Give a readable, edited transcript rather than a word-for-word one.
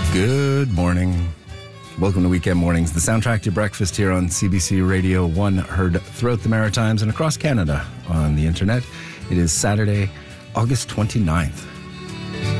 Good morning. Welcome to Weekend Mornings, the soundtrack to breakfast here on CBC Radio 1, heard throughout the Maritimes and across Canada on the internet. It is Saturday, August 29th.